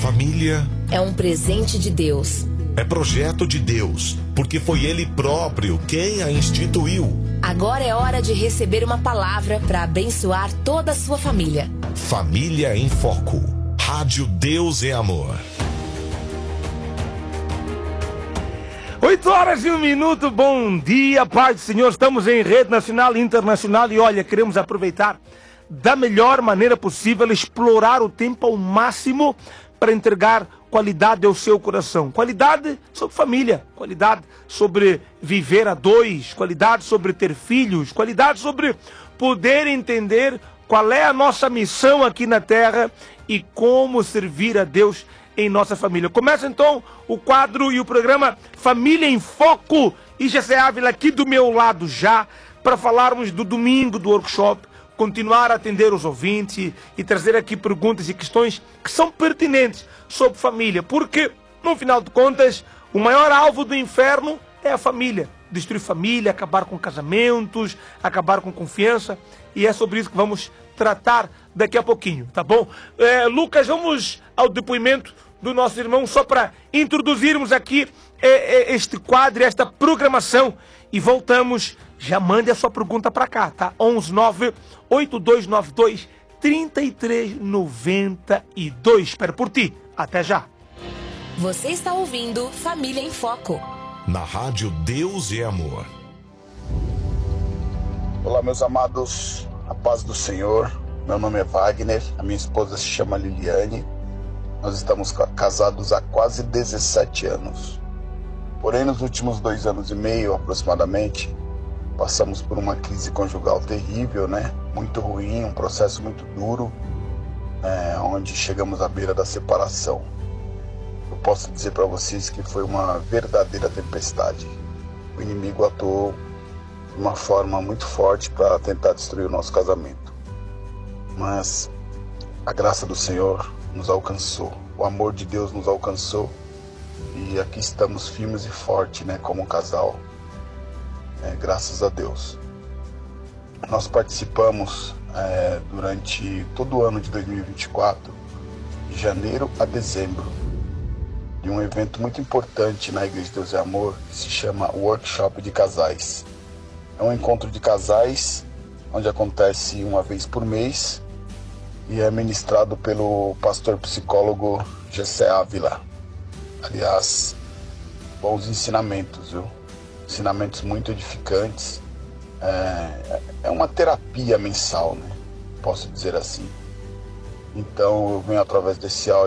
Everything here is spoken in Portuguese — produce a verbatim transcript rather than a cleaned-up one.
família é um presente de Deus. É projeto de Deus, porque foi Ele próprio quem a instituiu. Agora é hora de receber uma palavra para abençoar toda a sua família. Família em Foco. Rádio Deus é Amor. Oito horas e um minuto, bom dia, paz do Senhor. Estamos em rede nacional e internacional e olha, queremos aproveitar da melhor maneira possível, explorar o tempo ao máximo para entregar qualidade ao seu coração. Qualidade sobre família, qualidade sobre viver a dois, qualidade sobre ter filhos, qualidade sobre poder entender qual é a nossa missão aqui na terra e como servir a Deus em nossa família. Começa então o quadro e o programa Família em Foco. E Jessé Ávila aqui do meu lado já, para falarmos do domingo do workshop, continuar a atender os ouvintes e trazer aqui perguntas e questões que são pertinentes sobre família. Porque, no final de contas, o maior alvo do inferno é a família. Destruir família, acabar com casamentos, acabar com confiança. E é sobre isso que vamos tratar daqui a pouquinho, tá bom? É, Lucas, vamos ao depoimento do nosso irmão, só para introduzirmos aqui é, é, este quadro, esta programação. E voltamos. Já mande a sua pergunta para cá, tá? onze nove oito dois nove dois três três nove dois. Espero por ti. Até já. Você está ouvindo Família em Foco. Na Rádio Deus é Amor. Olá, meus amados. A paz do Senhor. Meu nome é Wagner. A minha esposa se chama Liliane. Nós estamos casados há quase dezessete anos. Porém, nos últimos dois anos e meio, aproximadamente, passamos por uma crise conjugal terrível, né? Muito ruim, um processo muito duro, é, onde chegamos à beira da separação. Eu posso dizer para vocês que foi uma verdadeira tempestade. O inimigo atuou de uma forma muito forte para tentar destruir o nosso casamento. Mas a graça do Senhor nos alcançou, o amor de Deus nos alcançou e aqui estamos firmes e fortes, né? Como um casal. É, graças a Deus. Nós participamos é, durante todo o ano de dois mil e vinte e quatro, de janeiro a dezembro, de um evento muito importante na Igreja de Deus é Amor, que se chama Workshop de Casais. É um encontro de casais, onde acontece uma vez por mês, e é ministrado pelo pastor psicólogo Jessé Ávila. Aliás, bons ensinamentos, viu? Ensinamentos muito edificantes. É, é uma terapia mensal, né? Posso dizer assim. Então eu venho através desse áudio